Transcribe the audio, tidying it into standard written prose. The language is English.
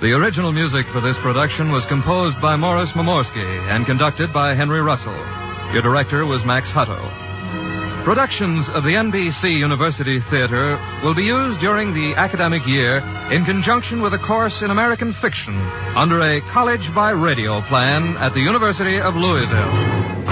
The original music for this production was composed by Morris Momorsky and conducted by Henry Russell. Your director was Max Hutto. Productions of the NBC University Theater will be used during the academic year in conjunction with a course in American fiction under a college by radio plan at the University of Louisville.